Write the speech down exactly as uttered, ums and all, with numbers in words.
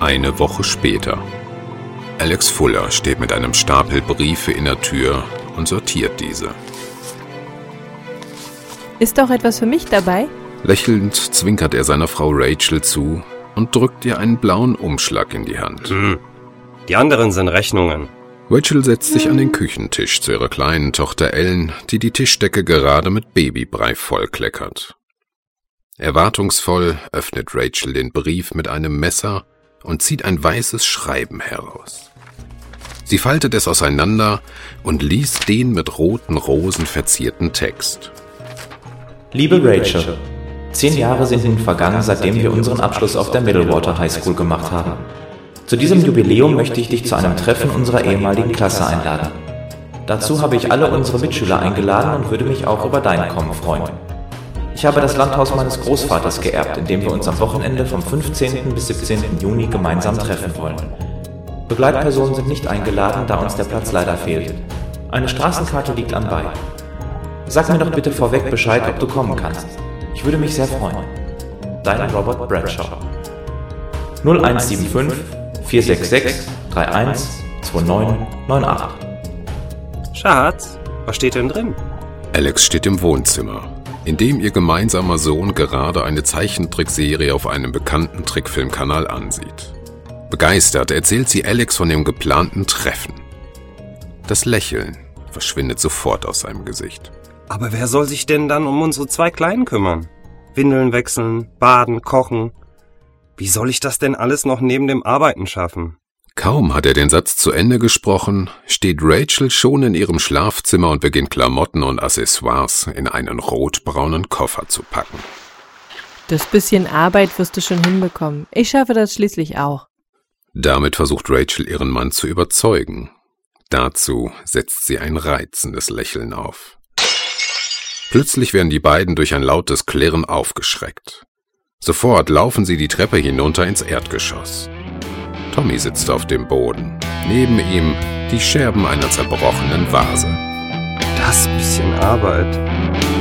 Eine Woche später. Alex Fuller steht mit einem Stapel Briefe in der Tür und sortiert diese. Ist doch etwas für mich dabei? Lächelnd zwinkert er seiner Frau Rachel zu und drückt ihr einen blauen Umschlag in die Hand. Hm. Die anderen sind Rechnungen. Rachel setzt sich an den Küchentisch zu ihrer kleinen Tochter Ellen, die die Tischdecke gerade mit Babybrei vollkleckert. Erwartungsvoll öffnet Rachel den Brief mit einem Messer und zieht ein weißes Schreiben heraus. Sie faltet es auseinander und liest den mit roten Rosen verzierten Text. Liebe Rachel, zehn Jahre sind nun vergangen, seitdem wir unseren Abschluss auf der Middlewater High School gemacht haben. Zu diesem Jubiläum möchte ich dich zu einem Treffen unserer ehemaligen Klasse einladen. Dazu habe ich alle unsere Mitschüler eingeladen und würde mich auch über dein Kommen freuen. Ich habe das Landhaus meines Großvaters geerbt, in dem wir uns am Wochenende vom fünfzehnten bis siebzehnten Juni gemeinsam treffen wollen. Begleitpersonen sind nicht eingeladen, da uns der Platz leider fehlt. Eine Straßenkarte liegt anbei. Sag mir doch bitte vorweg Bescheid, ob du kommen kannst. Ich würde mich sehr freuen. Dein Robert Bradshaw. null eins sieben fünf, vier sechs sechs, drei eins, zwei neun neun acht. Schatz, was steht denn drin? Alex steht im Wohnzimmer, in dem ihr gemeinsamer Sohn gerade eine Zeichentrickserie auf einem bekannten Trickfilmkanal ansieht. Begeistert erzählt sie Alex von dem geplanten Treffen. Das Lächeln verschwindet sofort aus seinem Gesicht. Aber wer soll sich denn dann um unsere zwei Kleinen kümmern? Windeln wechseln, baden, kochen. Wie soll ich das denn alles noch neben dem Arbeiten schaffen? Kaum hat er den Satz zu Ende gesprochen, steht Rachel schon in ihrem Schlafzimmer und beginnt Klamotten und Accessoires in einen rotbraunen Koffer zu packen. Das bisschen Arbeit wirst du schon hinbekommen. Ich schaffe das schließlich auch. Damit versucht Rachel ihren Mann zu überzeugen. Dazu setzt sie ein reizendes Lächeln auf. Plötzlich werden die beiden durch ein lautes Klirren aufgeschreckt. Sofort laufen sie die Treppe hinunter ins Erdgeschoss. Tommy sitzt auf dem Boden. Neben ihm die Scherben einer zerbrochenen Vase. Das bisschen Arbeit.